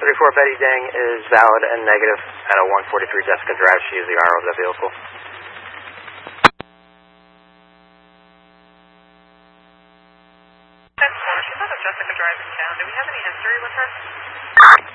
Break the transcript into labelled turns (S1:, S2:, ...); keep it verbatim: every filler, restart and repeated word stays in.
S1: thirty-four Betty Dang is valid and negative at a one forty-three Jessica Drive. She is the R O of the vehicle.
S2: ten four, she's out of Jessica Drive in town. Do we have any history with her?